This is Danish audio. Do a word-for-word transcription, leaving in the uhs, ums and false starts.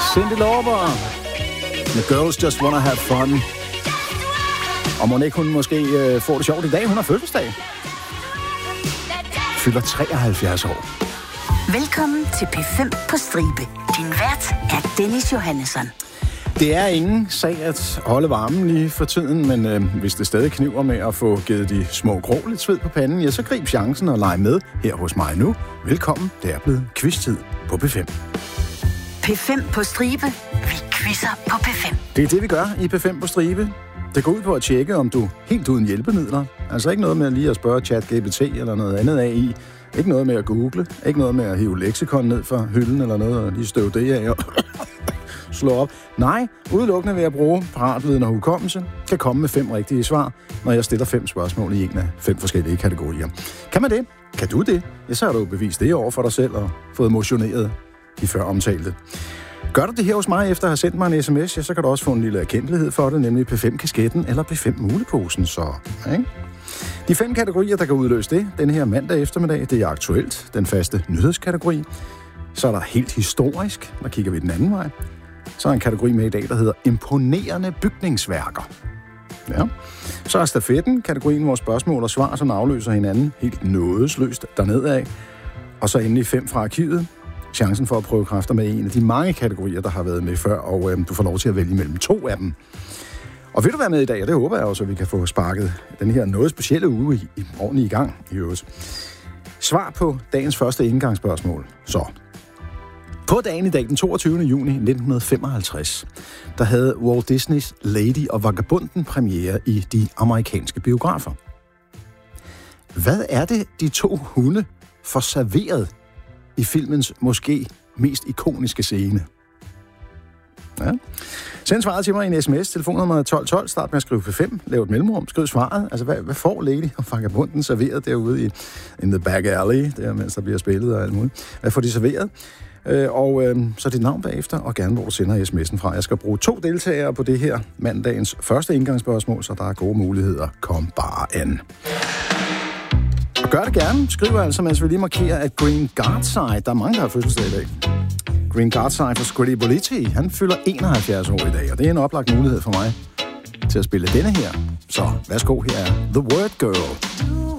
Cyndi Lauper. The Girls Just Wanna Have Fun. Og må ikke hun måske øh, får det sjovt i dag? Hun har fødselsdag. Fylder treoghalvfjerds år. Velkommen til P fem på stribe. Din vært er Dennis Johannesson. Det er ingen sag at holde varmen lige for tiden, men øh, hvis det stadig kniver med at få givet de små grå lidt sved på panden, ja, så grib chancen og lege med her hos mig nu. Velkommen, det er blevet quiz-tid på P fem. P fem på stribe. Vi quizzer på P fem. Det er det, vi gør i P fem på stribe. Det går ud på at tjekke, om du helt uden hjælpemidler. Altså ikke noget med lige at spørge ChatGPT eller noget andet A I. Ikke noget med at google. Ikke noget med at hive leksikon ned fra hylden eller noget og lige støve det af og slå op. Nej, udelukkende ved at bruge paratviden og hukommelse, kan komme med fem rigtige svar, når jeg stiller fem spørgsmål i en af fem forskellige kategorier. Kan man det? Kan du det? Ja, så har du bevist det over for dig selv og fået motioneret de før omtalte. Gør du det her hos mig efter at have sendt mig en sms, ja, så kan du også få en lille erkendelighed for det, nemlig P fem-kasketten eller P fem-muleposen. Så, ikke? De fem kategorier, der kan udløse det denne her mandag eftermiddag, det er aktuelt, den faste nyhedskategori. Så er der helt historisk, der kigger vi den anden vej. Så er en kategori med i dag, der hedder imponerende bygningsværker. Ja. Så er stafetten, kategorien, hvor spørgsmål og svar, som afløser hinanden helt nådesløst dernedad. Og så endelig fem fra arkivet. Chancen for at prøve kræfter med en af de mange kategorier, der har været med før, og øhm, du får lov til at vælge mellem to af dem. Og vil du være med i dag, og det håber jeg også, at vi kan få sparket den her noget specielle uge i, i ordentligt i gang i øvrigt. Svar på dagens første indgangsspørgsmål. Så, på dagen i dag, den toogtyvende juni nitten femoghalvtreds, der havde Walt Disneys Lady og Vagabunden premiere i de amerikanske biografer. Hvad er det, de to hunde får serveret i filmens måske mest ikoniske scene? Ja. Send svaret til mig i en sms. Telefonnummer tolv tolv. Start med at skrive P fem. Lav et mellemrum. Skriv svaret. Altså, hvad, hvad får Lady og Vagabunden serveret derude i in the back alley, der, mens der bliver spillet og alt muligt? Hvad får de serveret? Øh, og øh, så dit navn bagefter, og gerne hvor du sender sms'en fra. Jeg skal bruge to deltagere på det her mandagens første indgangsspørgsmål, så der er gode muligheder. Kom bare an. Og gør det gerne. Skriv altså, mens vi lige markerer, at Green Gardside, der er mange, der har fødselsdag i dag. Green Gardside for Scritti Politti, han fylder enoghalvfjerds år i dag, og det er en oplagt mulighed for mig til at spille denne her. Så værsgo, her er The Word Girl.